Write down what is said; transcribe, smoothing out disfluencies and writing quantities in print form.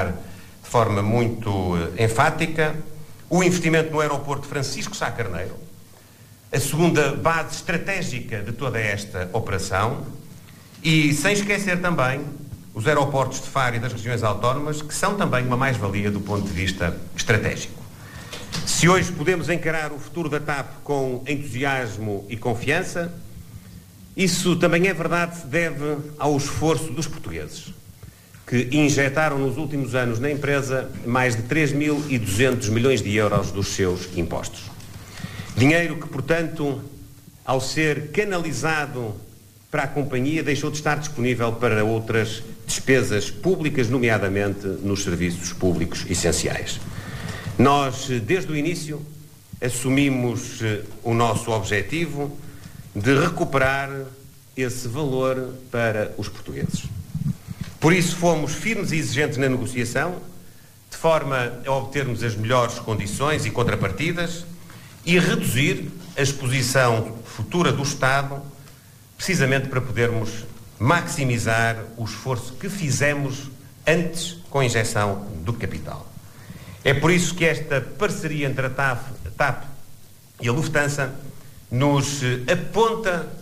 de forma muito enfática o investimento no aeroporto Francisco Sá Carneiro, a segunda base estratégica de toda esta operação, e sem esquecer também os aeroportos de Faro e das regiões autónomas, que são também uma mais-valia do ponto de vista estratégico. Se hoje podemos encarar o futuro da TAP com entusiasmo e confiança, isso também é verdade, se deve ao esforço dos portugueses, que injetaram nos últimos anos na empresa mais de 3.200 milhões de euros dos seus impostos. Dinheiro que, portanto, ao ser canalizado para a companhia, deixou de estar disponível para outras despesas públicas, nomeadamente nos serviços públicos essenciais. Nós, desde o início, assumimos o nosso objetivo de recuperar esse valor para os portugueses. Por isso fomos firmes e exigentes na negociação, de forma a obtermos as melhores condições e contrapartidas e reduzir a exposição futura do Estado, precisamente para podermos maximizar o esforço que fizemos antes com a injeção do capital. É por isso que esta parceria entre a TAP e a Lufthansa nos aponta